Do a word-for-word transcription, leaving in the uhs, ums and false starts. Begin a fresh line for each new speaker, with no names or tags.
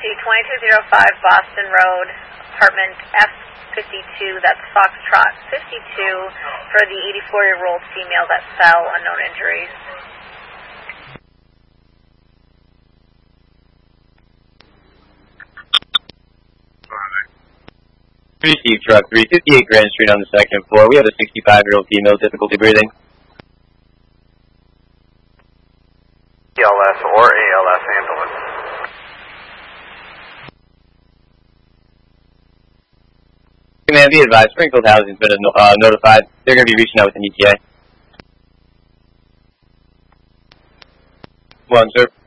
to twenty-two oh five Boston Road, apartment F fifty-two, that's Foxtrot fifty-two, for the eighty-four-year-old female that fell, unknown injuries.
Received truck three fifty-eight Grand Street on the second floor. We have a sixty-five-year-old female, difficulty breathing.
E L S or A L S ambulance.
Command, be advised, Springfield Housing's been uh, notified. They're going to be reaching out with an E T A. One, sir.